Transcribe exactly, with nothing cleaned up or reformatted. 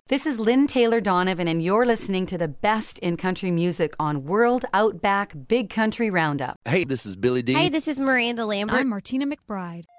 This is Lynn Taylor Donovan, and you're listening to the best in country music on World Outback Big Country Roundup. Hey, this is Billy D. Hey, this is Miranda Lambert. I'm Martina McBride.